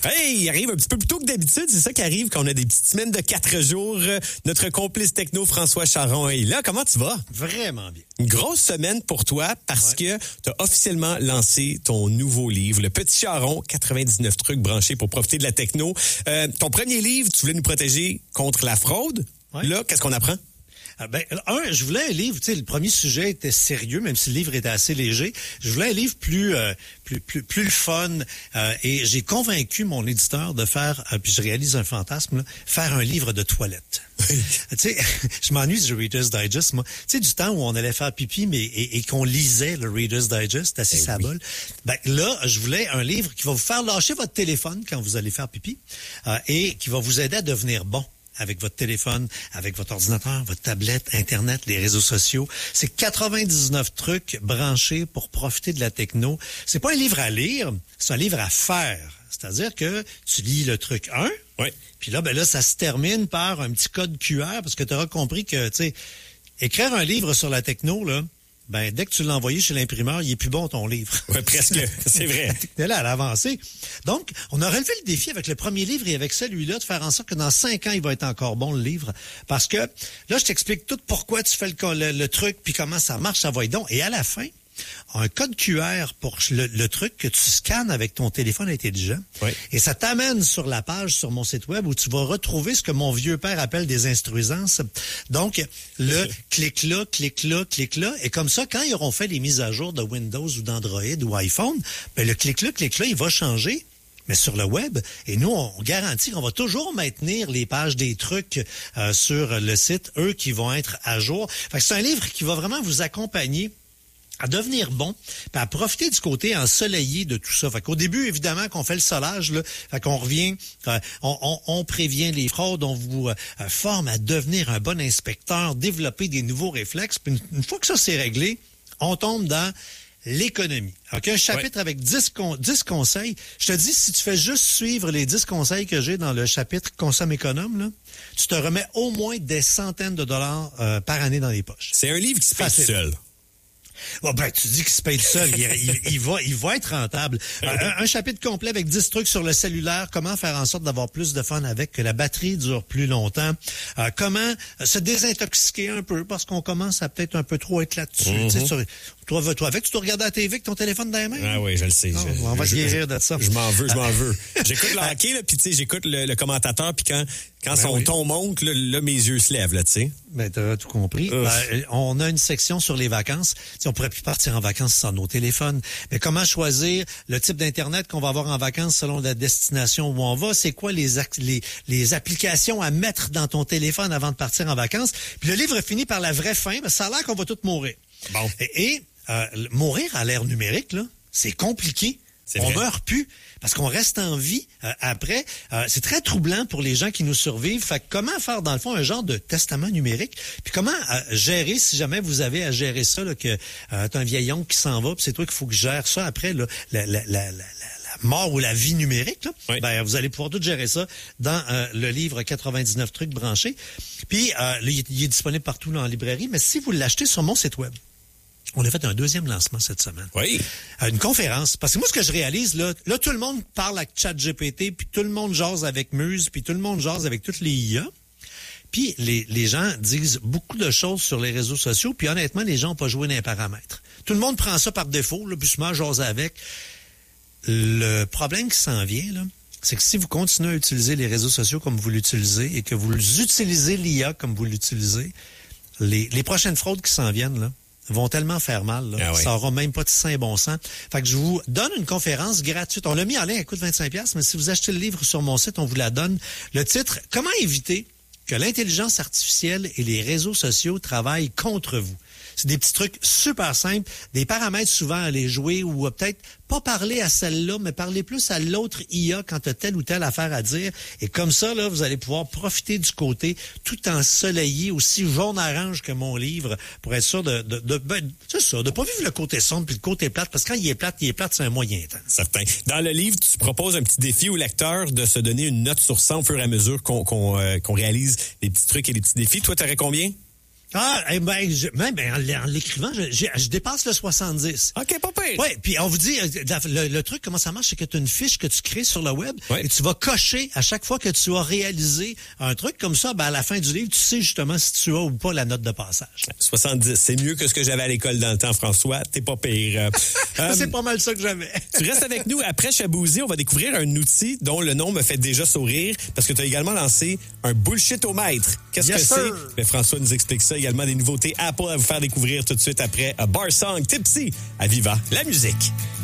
Hey, il arrive un petit peu plus tôt que d'habitude. C'est ça qui arrive quand on a des petites semaines de 4 jours. Notre complice techno, François Charon, est là. Comment tu vas? Vraiment bien. Une grosse semaine pour toi parce que tu as officiellement lancé ton nouveau livre, Le Petit Charon, 99 trucs branchés pour profiter de la techno. Ton premier livre, tu voulais nous protéger contre la fraude. Ouais. Là, qu'est-ce qu'on apprend? Je voulais un livre, tu sais, le premier sujet était sérieux, même si le livre était assez léger. Je voulais un livre plus fun, et j'ai convaincu mon éditeur de faire, puis je réalise un fantasme, là, faire un livre de toilette. Tu sais, je m'ennuie du Reader's Digest, moi. Tu sais, du temps où on allait faire pipi, mais et qu'on lisait le Reader's Digest, assis sur la bolle. Là, je voulais un livre qui va vous faire lâcher votre téléphone quand vous allez faire pipi, et qui va vous aider à devenir bon avec votre téléphone, avec votre ordinateur, votre tablette, Internet, les réseaux sociaux. C'est 99 trucs branchés pour profiter de la techno. C'est pas un livre à lire, c'est un livre à faire. C'est-à-dire que tu lis le truc 1, puis là, ça se termine par un petit code QR, parce que tu auras compris que, tu sais, écrire un livre sur la techno, là, dès que tu l'as envoyé chez l'imprimeur, il est plus bon ton livre. Oui, presque. C'est vrai. T'es là à l'avancée. Donc, on a relevé le défi avec le premier livre et avec celui-là de faire en sorte que dans 5 ans, il va être encore bon, le livre. Parce que là, je t'explique tout pourquoi tu fais le truc, puis comment ça marche, ça va être donc. Et à la fin, un code QR pour le truc que tu scannes avec ton téléphone intelligent. Oui. Et ça t'amène sur la page sur mon site web où tu vas retrouver ce que mon vieux père appelle des instruisances. Donc, le clic là. Et comme ça, quand ils auront fait les mises à jour de Windows ou d'Android ou iPhone, le clic là, il va changer. Mais sur le web, et nous, on garantit qu'on va toujours maintenir les pages des trucs sur le site, eux qui vont être à jour. Fait que c'est un livre qui va vraiment vous accompagner à devenir bon, puis à profiter du côté ensoleillé de tout ça. Fait qu'au début, évidemment, qu'on fait le solage, là, fait qu'on revient, on prévient les fraudes, on vous forme à devenir un bon inspecteur, développer des nouveaux réflexes. Puis une fois que ça c'est réglé, on tombe dans l'économie. OK, un chapitre avec 10 conseils. Je te dis, si tu fais juste suivre les 10 conseils que j'ai dans le chapitre Consomme économe, là, tu te remets au moins des centaines de dollars par année dans les poches. C'est un livre qui se paye seul. Tu dis qu'il se paye tout seul. Il va être rentable. Un chapitre complet avec 10 trucs sur le cellulaire. Comment faire en sorte d'avoir plus de fun avec, que la batterie dure plus longtemps. Comment se désintoxiquer un peu parce qu'on commence à peut-être un peu trop être là-dessus. Mm-hmm. Tu dois regarder la TV avec ton téléphone dans les mains. Ah oui, je le sais. On va se guérir de ça. Je m'en veux. J'écoute le hockey, là, puis tu sais, j'écoute le commentateur, puis quand son ton monte, là, mes yeux se lèvent, là, tu sais. T'as tout compris. On a une section sur les vacances. T'sais, on pourrait plus partir en vacances sans nos téléphones. Mais comment choisir le type d'Internet qu'on va avoir en vacances selon la destination où on va? C'est quoi les applications à mettre dans ton téléphone avant de partir en vacances? Puis le livre finit par la vraie fin, parce que ça a l'air qu'on va tous mourir. Bon. Et mourir à l'ère numérique, là, c'est compliqué. On meurt plus parce qu'on reste en vie après. C'est très troublant pour les gens qui nous survivent. Fait que comment faire, dans le fond, un genre de testament numérique? Puis comment gérer, si jamais vous avez à gérer ça, là, que t'as un vieil oncle qui s'en va, puis c'est toi qu'il faut que gère ça après, là, la mort ou la vie numérique, là. Oui. Vous allez pouvoir tout gérer ça dans le livre 99 trucs branchés. Puis il est disponible partout là, en librairie, mais si vous l'achetez sur mon site web, on a fait un deuxième lancement cette semaine. Oui. Une conférence. Parce que moi, ce que je réalise, là, tout le monde parle avec ChatGPT, puis tout le monde jase avec Muse, puis tout le monde jase avec toutes les IA. Puis les gens disent beaucoup de choses sur les réseaux sociaux, puis honnêtement, les gens n'ont pas joué dans les paramètres. Tout le monde prend ça par défaut, là, puis se met à jaser avec. Le problème qui s'en vient, là, c'est que si vous continuez à utiliser les réseaux sociaux comme vous l'utilisez et que vous utilisez l'IA comme vous l'utilisez, les prochaines fraudes qui s'en viennent, là, vont tellement faire mal, là. Ah oui. Ça aura même pas de saint bon sens. Fait que je vous donne une conférence gratuite. On l'a mis en ligne, elle coûte 25$, mais si vous achetez le livre sur mon site, on vous la donne. Le titre, comment éviter que l'intelligence artificielle et les réseaux sociaux travaillent contre vous. C'est des petits trucs super simples, des paramètres souvent à les jouer ou peut-être pas parler à celle-là, mais parler plus à l'autre IA quand tu as telle ou telle affaire à dire. Et comme ça, là, vous allez pouvoir profiter du côté tout ensoleillé, aussi jaune-orange que mon livre, pour être sûr de pas vivre le côté sombre puis le côté plate, parce que quand il est plate, c'est un moyen temps. Certain. Dans le livre, tu proposes un petit défi au lecteur de se donner une note sur 100 au fur et à mesure qu'on réalise les petits trucs et les petits défis. Toi, t'aurais combien? Ah, même en l'écrivant, je dépasse le 70. OK, pas pire. Oui, puis on vous dit, le truc, comment ça marche, c'est que tu as une fiche que tu crées sur le web et tu vas cocher à chaque fois que tu as réalisé un truc comme ça, à la fin du livre, tu sais justement si tu as ou pas la note de passage. 70, c'est mieux que ce que j'avais à l'école dans le temps, François. T'es pas pire. C'est pas mal ça que j'avais. Tu restes avec nous. Après Chabouzy, on va découvrir un outil dont le nom me fait déjà sourire parce que tu as également lancé un bullshit-o-mètre. Qu'est-ce que c'est? Mais François nous explique ça. Également des nouveautés Apple à vous faire découvrir tout de suite après Bar Song Tipsy à Viva la musique.